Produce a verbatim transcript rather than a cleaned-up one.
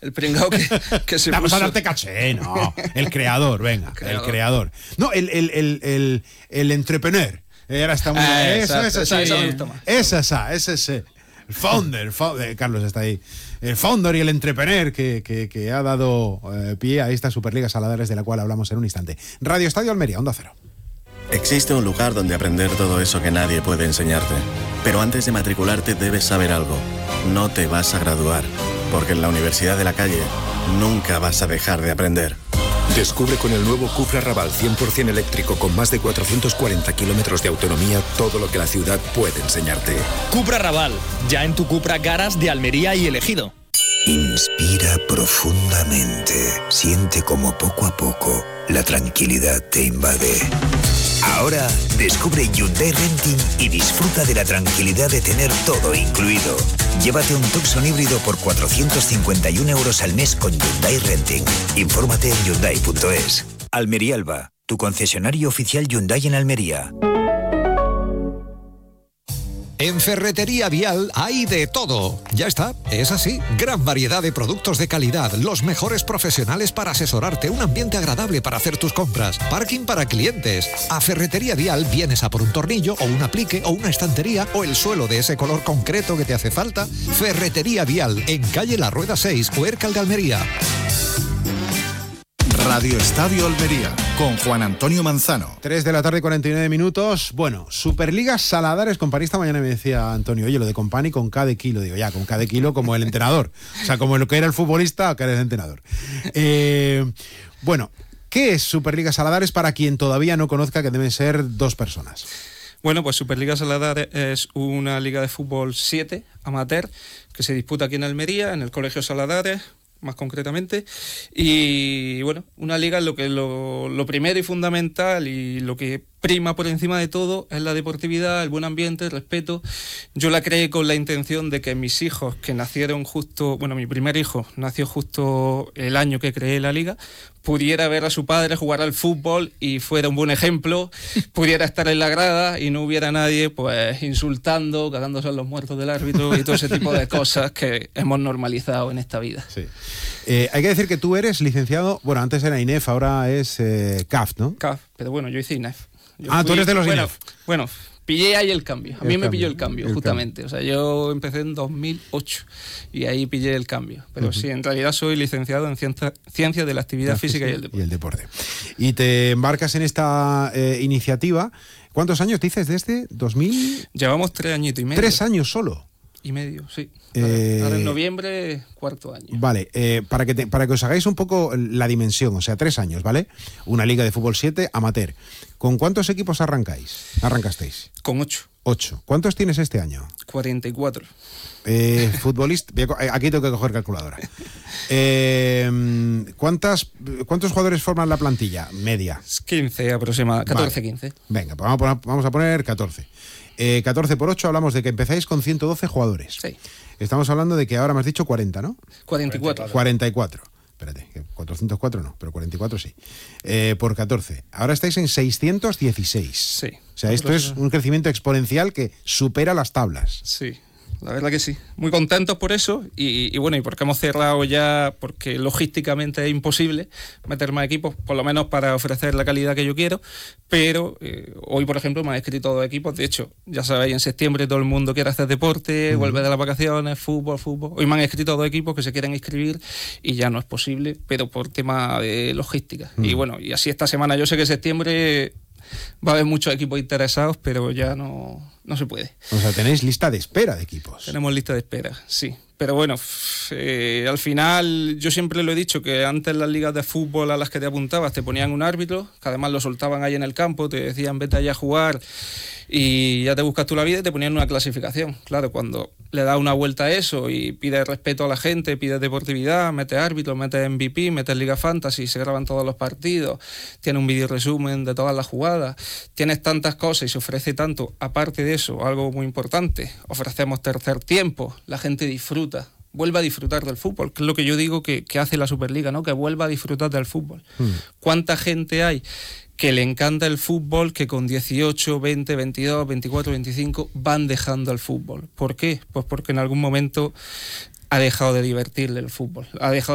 el pringao que, que se Vamos puso... a darte caché, no. El creador, venga, el creador. El creador. No, el, el, el, el, el entrepreneur. Ahora está muy bien. Eh, Eso, eso, esa, sí. esa me gusta más. Esa, esa, ese, ese. El founder, founder, Carlos está ahí. El founder y el entrepreneur que, que, que ha dado eh, pie a esta Superliga Saladares de la cual hablamos en un instante. Radio Estadio Almería, Onda Cero. Existe un lugar donde aprender todo eso que nadie puede enseñarte. Pero antes de matricularte debes saber algo. No te vas a graduar, porque en la Universidad de la Calle nunca vas a dejar de aprender. Descubre con el nuevo Cupra Raval cien por ciento eléctrico con más de cuatrocientos cuarenta kilómetros de autonomía todo lo que la ciudad puede enseñarte. Cupra Raval, ya en tu Cupra Garage de Almería y El Ejido. Inspira profundamente. Siente como poco a poco la tranquilidad te invade. Ahora descubre Hyundai Renting y disfruta de la tranquilidad de tener todo incluido. Llévate un Tucson híbrido por cuatrocientos cincuenta y uno euros al mes con Hyundai Renting. Infórmate en hyundai punto es. Almería Alba, tu concesionario oficial Hyundai en Almería. En Ferretería Vial hay de todo. Ya está, es así. Gran variedad de productos de calidad, los mejores profesionales para asesorarte, un ambiente agradable para hacer tus compras, parking para clientes. A Ferretería Vial vienes a por un tornillo o un aplique o una estantería o el suelo de ese color concreto que te hace falta. Ferretería Vial, en calle La Rueda seis, Huércal de Almería. Radio Estadio Almería, con Juan Antonio Manzano. tres de la tarde, cuarenta y nueve minutos. Bueno, Superliga Saladares. Company esta mañana me decía Antonio, oye, lo de Company con K de kilo. Digo, ya, con K de kilo como el entrenador. O sea, como lo que era el futbolista, que era el entrenador. Eh, bueno, ¿qué es Superliga Saladares para quien todavía no conozca, que deben ser dos personas? Bueno, pues Superliga Saladares es una liga de fútbol siete, amateur, que se disputa aquí en Almería, en el Colegio Saladares, más concretamente, y bueno, una liga en lo que lo, lo primero y fundamental y lo que prima por encima de todo es la deportividad, el buen ambiente, el respeto. Yo la creé con la intención de que mis hijos, que nacieron justo, bueno, mi primer hijo nació justo el año que creé la liga, pudiera ver a su padre jugar al fútbol y fuera un buen ejemplo, pudiera estar en la grada y no hubiera nadie pues insultando, cagándose en los muertos del árbitro y todo ese tipo de cosas que hemos normalizado en esta vida. Sí. Eh, hay que decir que tú eres licenciado, bueno, antes era I N E F, ahora es eh, C A F, ¿no? C A F, pero bueno, yo hice I N E F. Yo ah, fui, tú eres de los bueno, I N E F. Bueno, pillé ahí el cambio. A el mí cambio, me pilló el cambio, el justamente. cambio. O sea, yo empecé en dos mil ocho y ahí pillé el cambio. Pero uh-huh. sí, en realidad soy licenciado en ciencia, ciencia de la actividad la física, física y el deporte. Y el deporte. Y te embarcas en esta eh, iniciativa. ¿Cuántos años dices desde dos mil? Llevamos tres añitos y medio. ¿Tres años solo? Y medio, sí. Eh, Ahora en noviembre, cuarto año. Vale, eh, para, que te, para que os hagáis un poco la dimensión, o sea, tres años, ¿vale? Una liga de fútbol siete, amateur. ¿Con cuántos equipos arrancáis? ¿Arrancasteis? Con ocho. Ocho. ¿Cuántos tienes este año? cuarenta y cuatro. Eh, futbolista, aquí tengo que coger calculadora. Eh, ¿cuántas, ¿Cuántos jugadores forman la plantilla media? quince aproximadamente, catorce, vale. quince. Venga, pues vamos a poner, vamos a poner catorce. Eh, catorce por ocho, hablamos de que empezáis con ciento doce jugadores. Sí. Estamos hablando de que ahora me has dicho cuarenta, ¿no? cuarenta y cuatro. cuarenta y cuatro. Espérate, que cuatrocientos cuatro no, pero cuarenta y cuatro sí. Eh, por catorce. Ahora estáis en seiscientos dieciséis. Sí. O sea, esto es un crecimiento exponencial que supera las tablas. Sí. La verdad que sí, muy contentos por eso y, y bueno, y porque hemos cerrado ya, porque logísticamente es imposible meter más equipos, por lo menos para ofrecer la calidad que yo quiero, pero eh, hoy por ejemplo me han escrito dos equipos, de hecho, ya sabéis, en septiembre todo el mundo quiere hacer deporte, uh-huh. vuelve de las vacaciones, fútbol, fútbol, hoy me han escrito dos equipos que se quieren inscribir y ya no es posible, pero por tema de logística, uh-huh. y bueno, y así esta semana, yo sé que en septiembre va a haber muchos equipos interesados, pero ya no, no se puede. O sea, tenéis lista de espera de equipos. Tenemos lista de espera, sí. Pero bueno, eh, al final yo siempre lo he dicho que antes las ligas de fútbol a las que te apuntabas te ponían un árbitro, que además lo soltaban ahí en el campo, te decían vete allá a jugar y ya te buscas tú la vida y te ponían una clasificación. Claro, cuando le das una vuelta a eso y pides respeto a la gente, pides deportividad, metes árbitros, metes M V P, metes Liga Fantasy, se graban todos los partidos, tienes un vídeo resumen de todas las jugadas, tienes tantas cosas y se ofrece tanto. Aparte de eso, algo muy importante, ofrecemos tercer tiempo, la gente disfruta. Vuelva a disfrutar del fútbol, que es lo que yo digo que, que hace la Superliga, ¿no? Que vuelva a disfrutar del fútbol. Mm. ¿Cuánta gente hay que le encanta el fútbol que con dieciocho, veinte, veintidós, veinticuatro, veinticinco van dejando el fútbol? ¿Por qué? Pues porque en algún momento ha dejado de divertirle el fútbol, ha dejado